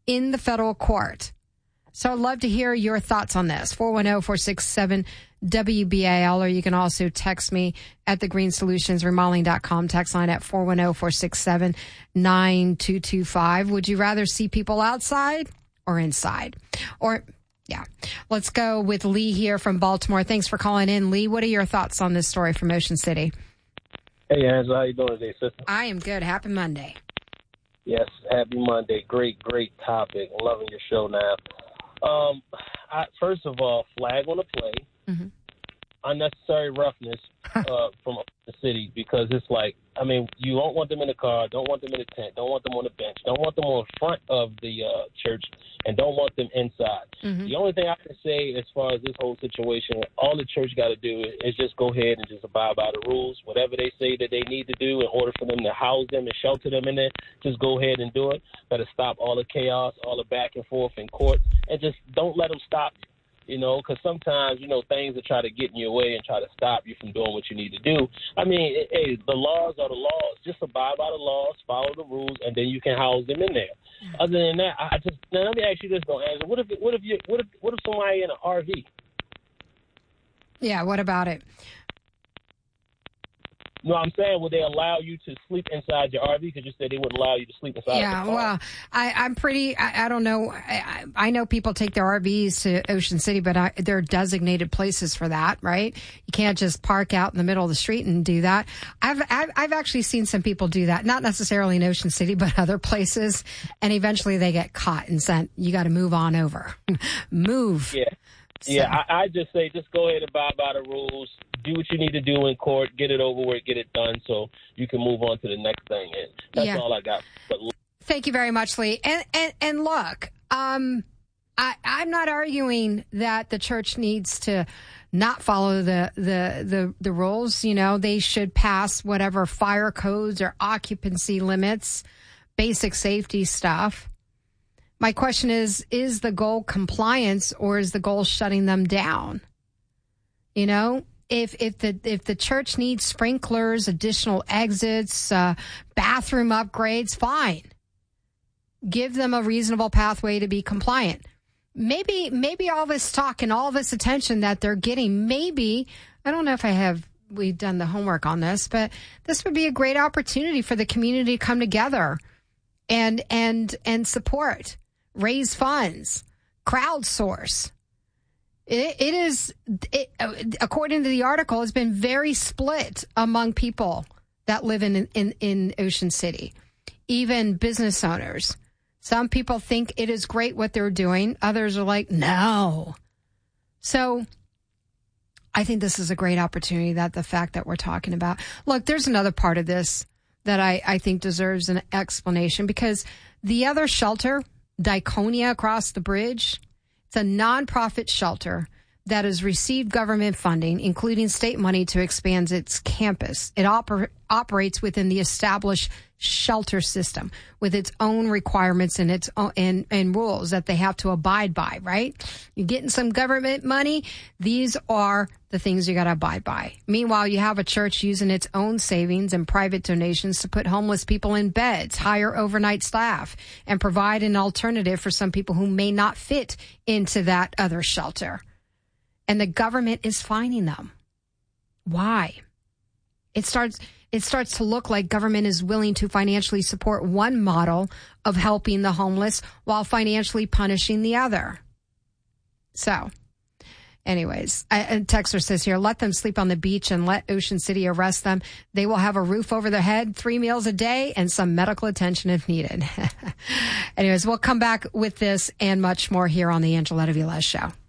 in the federal court. So I'd love to hear your thoughts on this. 410-467-WBAL, or you can also text me at thegreenssolutionsremodeling.com. Text line at 410-467-9225. Would you rather see people outside or inside? Or, yeah. Let's go with Lee here from Baltimore. Thanks for calling in. Lee, what are your thoughts on this story from Ocean City? Hey, Angela, how you doing today, sister? I am good. Happy Monday. Yes, happy Monday. Great Topic. Loving your show now. First of all, flag on the play. Mm-hmm. Unnecessary roughness from the city, because it's like, I mean, you don't want them in the car, don't want them in the tent, don't want them on the bench, don't want them on front of the church, and don't want them inside. Mm-hmm. The only thing I can say as far as this whole situation, all the church got to do is just go ahead and just abide by the rules. Whatever they say that they need to do in order for them to house them and shelter them in there, just go ahead and do it. Got to stop all the chaos, all the back and forth in court, and just don't let them stop you. You know, because sometimes, you know, things will try to get in your way and try to stop you from doing what you need to do. I mean, hey, the laws are the laws. Just abide by the laws, follow the rules, and then you can house them in there. Other than that, now let me ask you this though, Angela. What if somebody in an RV? Yeah, what about it? No, I'm saying, would they allow you to sleep inside your RV? Because you said they wouldn't allow you to sleep inside the car. Well, I don't know. I know people take their RVs to Ocean City, but there are designated places for that, right? You can't just park out in the middle of the street and do that. I've actually seen some people do that, not necessarily in Ocean City, but other places, and eventually they get caught and sent, you got to move on over. Move. Yeah. So. Yeah, I just say just go ahead and abide by the rules. Do what you need to do in court. Get it over with. Get it done so you can move on to the next thing. And that's all I got. Thank you very much, Lee. And look, I'm not arguing that the church needs to not follow the rules. You know, they should pass whatever fire codes or occupancy limits, basic safety stuff. My question is the goal compliance, or is the goal shutting them down? You know, if the church needs sprinklers, additional exits, bathroom upgrades, fine. Give them a reasonable pathway to be compliant. Maybe all this talk and all this attention that they're getting, maybe, I don't know if we've done the homework on this, but this would be a great opportunity for the community to come together and support. Raise funds, crowdsource. According to the article, it's been very split among people that live in Ocean City, even business owners. Some people think it is great what they're doing. Others are like, no. So I think this is a great opportunity, that the fact that we're talking about. Look, there's another part of this that I think deserves an explanation, because the other shelter, Diaconia across the bridge, it's a nonprofit shelter that has received government funding, including state money, to expand its campus. It operates within the established shelter system with its own requirements and its own and rules that they have to abide by, right? You're getting some government money. These are the things you got to abide by. Meanwhile, you have a church using its own savings and private donations to put homeless people in beds, hire overnight staff, and provide an alternative for some people who may not fit into that other shelter. And the government is fining them. Why? It starts to look like government is willing to financially support one model of helping the homeless while financially punishing the other. So, anyways, a texter says here, let them sleep on the beach and let Ocean City arrest them. They will have a roof over their head, 3 meals a day, and some medical attention if needed. Anyways, we'll come back with this and much more here on the Angeletta Velez Show.